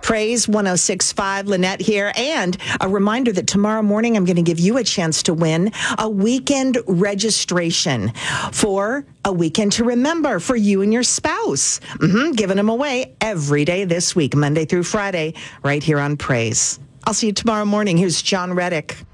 Praise 106.5, Lynette here. And a reminder that tomorrow morning I'm going to give you a chance to win a weekend registration for a weekend to remember for you and your spouse. Giving them away every day this week, Monday through Friday, right here on Praise. I'll see you tomorrow morning. Here's John Reddick.